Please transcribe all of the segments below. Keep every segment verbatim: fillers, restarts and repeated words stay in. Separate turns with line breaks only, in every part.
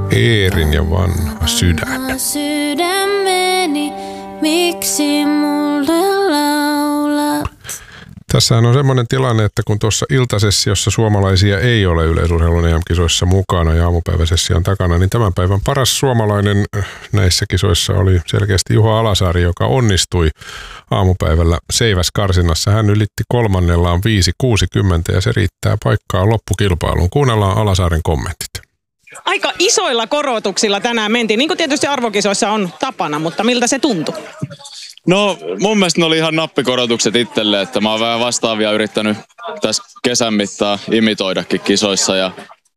Eerin ja vanha sydän.
Sydämeni, miksi mulle laulat?
Tässähän on semmoinen tilanne, että kun tuossa iltasessiossa suomalaisia ei ole yleisurheilun E M-kisoissa mukana ja aamupäiväsession takana, niin tämän päivän paras suomalainen näissä kisoissa oli selkeästi Juho Alasaari, joka onnistui aamupäivällä seiväskarsinnassa. Hän ylitti kolmannellaan viisi kuusikymmentä ja se riittää paikkaa loppukilpailuun. Kuunnellaan Alasaaren kommentit.
Aika isoilla korotuksilla tänään mentiin, niin kuin tietysti arvokisoissa on tapana, mutta miltä se tuntui?
No mun mielestä ne oli ihan nappikorotukset itselle, että mä oon vähän vastaavia yrittänyt tässä kesän mittaan imitoidakin kisoissa ja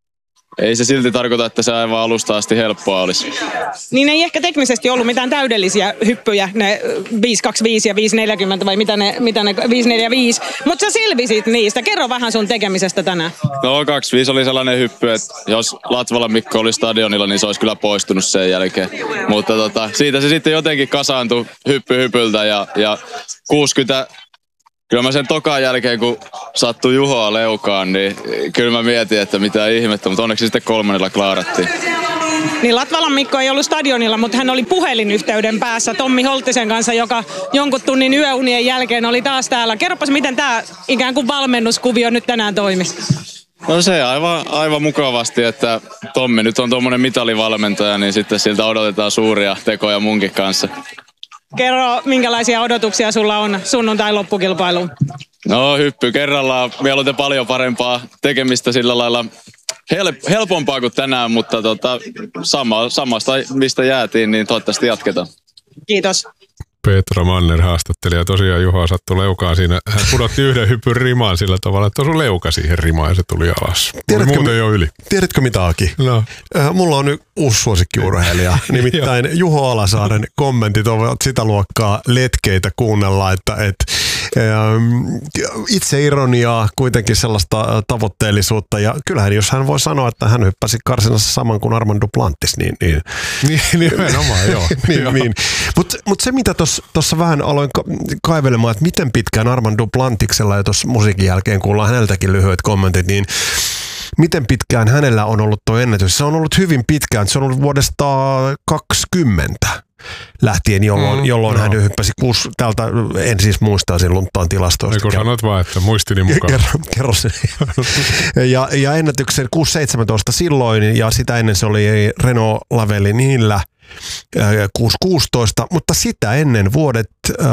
ei se silti tarkoita, että se aivan alusta asti helppoa olisi.
Niin ei ehkä teknisesti ollut mitään täydellisiä hyppyjä, ne viisi kaksikymmentäviisi ja viisi neljäkymmentä vai mitä ne, mitä ne viisi neljäkymmentäviisi, mutta sä selvisit niistä. Kerro vähän sun tekemisestä tänään.
No kaksikymmentäviisi oli sellainen hyppy, että jos Latvalan Mikko oli stadionilla, niin se olisi kyllä poistunut sen jälkeen. Mutta tota, siitä se sitten jotenkin kasaantui hyppy hypyltä ja, ja kuusikymmentä. Kyllä mä sen tokan jälkeen, kun sattui Juhoa leukaan, niin kyllä mä mietin, että mitä ihmettä, mutta onneksi sitten kolmannella klaarattiin.
Niin Latvalan Mikko ei ollut stadionilla, mutta hän oli puhelinyhteyden päässä Tommi Holttisen kanssa, joka jonkun tunnin yöunien jälkeen oli taas täällä. Kerropas, miten tämä ikään kuin valmennuskuvio nyt tänään toimi?
No se aivan, aivan mukavasti, että Tommi nyt on tuommoinen mitalivalmentaja, niin sitten siltä odotetaan suuria tekoja munkin kanssa.
Kerro, minkälaisia odotuksia sulla on sunnuntai loppukilpailuun?
No hyppy kerrallaan. Mieluiten paljon parempaa tekemistä sillä lailla help- helpompaa kuin tänään, mutta tota, sama, samasta mistä jäätiin, niin toivottavasti jatketaan.
Kiitos.
Petra Manner haastatteli ja tosiaan Juha sattui leukaan siinä. Hän pudotti yhden hypyn rimaan sillä tavalla, että osui leuka siihen rimaan ja se tuli alas. Tiedätkö, muuten jo yli.
Tiedätkö mitä, Aki? No. Mulla on nyt uusi suosikkiurheilija. Nimittäin Juho Alasaaren kommentit ovat sitä luokkaa letkeitä kuunnella, että et, itse ironiaa, kuitenkin sellaista tavoitteellisuutta. Ja kyllähän jos hän voi sanoa, että hän hyppäsi karsinassa saman kuin Armand Duplantis, niin... niin,
niin nimenomaan, joo.
niin, niin. Mutta mut se, mitä tuossa vähän aloin ka- kaivelemaan, että miten pitkään Armand Duplantiksella, ja tuossa musiikin jälkeen kuullaan häneltäkin lyhyet kommentit, niin miten pitkään hänellä on ollut tuo ennätys? Se on ollut hyvin pitkään, se on ollut vuodesta kaksikymmentä lähtien, jolloin, mm, jolloin hän hyppäsi kuusi, täältä en siis muista sen luntaan tilastoista.
Eikö sanot vaan, että muistini mukaan.
Kerro, kerro se. ja, ja ennätyksen kuusi seitsemäntoista silloin, ja sitä ennen se oli Renault Lavellinillä kuusi kuusitoista, mutta sitä ennen vuodet äh,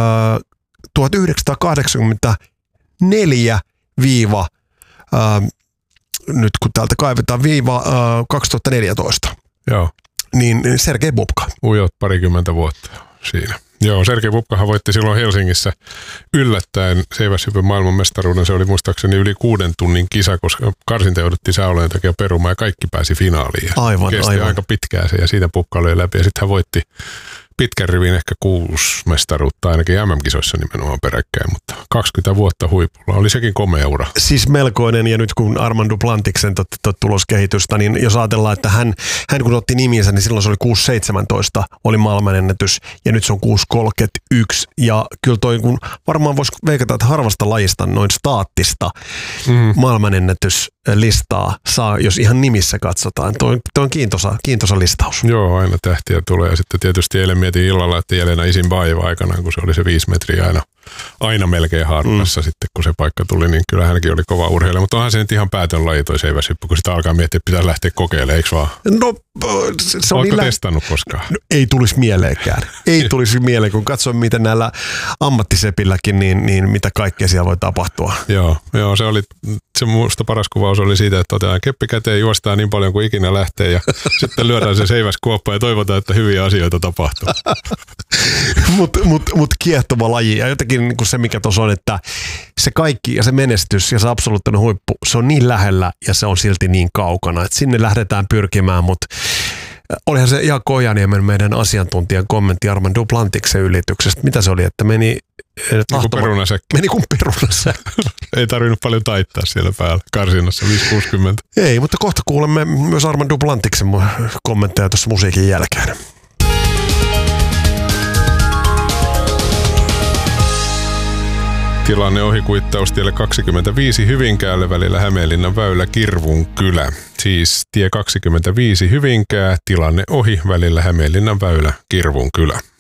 tuhatyhdeksänsataakahdeksankymmentäneljä viiva, äh, nyt kun täältä kaivetaan, viiva äh, kaksituhattaneljätoista.
Joo.
Niin Sergei Bubka.
Ujot parikymmentä vuotta siinä. Joo, Sergei Bubkahan voitti silloin Helsingissä yllättäen seiväshypyn maailmanmestaruuden. Se oli muistaakseni yli kuuden tunnin kisa, koska karsinta jouduttiin sääolojen takia perumaan ja kaikki pääsi finaaliin.
Aivan,
Kesti
aivan.
aika pitkään se ja siitä Bubka oli läpi ja sitten hän voitti pitkän rivin ehkä kuusi mestaruutta, ainakin M M-kisoissa nimenomaan peräkkäin, mutta kaksikymmentä vuotta huipulla. Oli sekin komea ura.
Siis melkoinen, ja nyt kun Armand Duplantiksen tot, tot tuloskehitystä, niin jos ajatellaan, että hän, hän kun otti nimiensä, niin silloin se oli kuusi seitsemäntoista, oli maailmanennätys, ja nyt se on kuusi kolmekymmentäyksi, ja kyllä toi, kun varmaan voisi veikata, että harvasta lajista noin staattista mm. maailmanennätyslistaa saa, jos ihan nimissä katsotaan. Toi, toi on kiintoisa, kiintoisa listaus.
Joo, aina tähtiä tulee, ja sitten tietysti eilen mietin illalla, että Jelena Isinbaeva aikanaan, kun se oli se viisi metriä aina, aina melkein haarunassa mm. sitten, kun se paikka tuli, niin kyllä hänkin oli kova urheilija. Mutta onhan se nyt ihan päätön laji toi seiväshyppy, kun sitä alkaa miettiä, että pitää lähteä kokeilemaan, eikö vaan?
No, se on
Oletko
niin
testannut koskaan?
No, ei tulisi mieleenkään. Ei tulisi mieleen, kun katson, miten näillä ammattisepilläkin, niin, niin mitä kaikkea siellä voi tapahtua.
Joo, joo, se oli, se musta paras kuvaus oli siitä, että otetaan keppi käteen, juostaan niin paljon kuin ikinä lähtee ja sitten lyödään se seiväskuoppa ja toivotaan, että hyviä asioita tapahtuu.
Mutta mut, mut kiehtova laji ja jotenkin niin kuin se, mikä tuossa on, että se kaikki ja se menestys ja se absoluuttinen huippu, se on niin lähellä ja se on silti niin kaukana, että sinne lähdetään pyrkimään, mutta olihan se Jaakko Ojaniemen meidän asiantuntijan kommentti Armand Duplantiksen ylityksestä. Mitä se oli, että meni
tahtova,
meni kuin perunasäkki.
Ei tarvinnut paljon taittaa siellä päällä karsinnassa viisi kuusikymmentä.
Ei, mutta kohta kuulemme myös Armand Duplantiksen kommentteja tuossa musiikin jälkeen.
Tilanne ohi kuittaustielle kaksikymmentäviisi Hyvinkäälle välillä Hämeenlinnan väylä Kirvunkylä. Siis tie kaksikymmentäviisi Hyvinkää, tilanne ohi välillä Hämeenlinnan väylä Kirvunkylä.